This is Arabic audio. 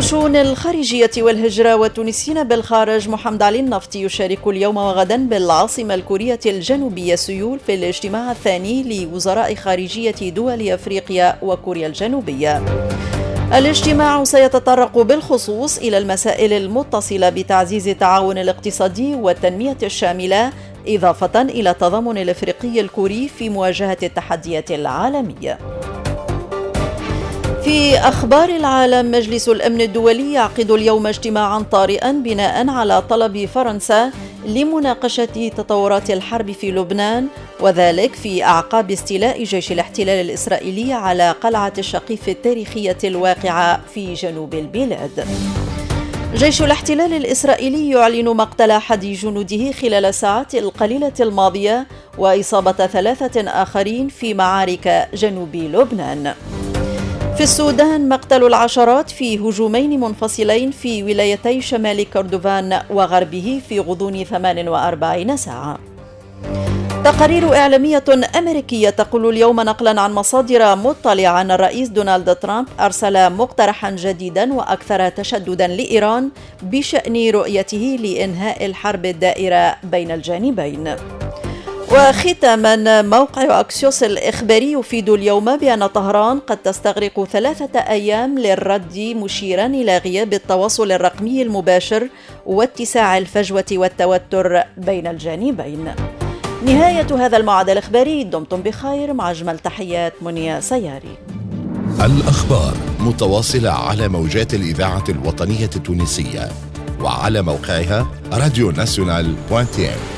الشؤون الخارجية والهجرة والتونسيين بالخارج محمد علي النفطي يشارك اليوم وغدا بالعاصمة الكورية الجنوبية سيول في الاجتماع الثاني لوزراء خارجية دول أفريقيا وكوريا الجنوبية. الاجتماع سيتطرق بالخصوص إلى المسائل المتصلة بتعزيز التعاون الاقتصادي والتنمية الشاملة، إضافة إلى التضامن الأفريقي الكوري في مواجهة التحديات العالمية. في أخبار العالم، مجلس الأمن الدولي يعقد اليوم اجتماعا طارئا بناء على طلب فرنسا لمناقشة تطورات الحرب في لبنان، وذلك في أعقاب استيلاء جيش الاحتلال الإسرائيلي على قلعة الشقيف التاريخية الواقعة في جنوب البلاد. جيش الاحتلال الإسرائيلي يعلن مقتل أحد جنوده خلال الساعات القليلة الماضية وإصابة 3 آخرين في معارك جنوب لبنان. في السودان، مقتل العشرات في هجومين منفصلين في ولايتي شمال كردفان وغربه في غضون 48 ساعة. تقارير إعلامية أمريكية تقول اليوم نقلا عن مصادر مطلعة أن الرئيس دونالد ترامب أرسل مقترحا جديدا وأكثر تشددا لإيران بشأن رؤيته لإنهاء الحرب الدائرة بين الجانبين. وختاما، موقع أكسيوس الإخباري يفيد اليوم بأن طهران قد تستغرق 3 أيام للرد، مشيرا إلى غياب التواصل الرقمي المباشر واتساع الفجوة والتوتر بين الجانبين. نهاية هذا الموعد الإخباري، دمتم بخير، مع أجمل تحيات منيا سياري. الأخبار متواصلة على موجات الإذاعة الوطنية التونسية وعلى موقعها راديو ناسيونال.tn.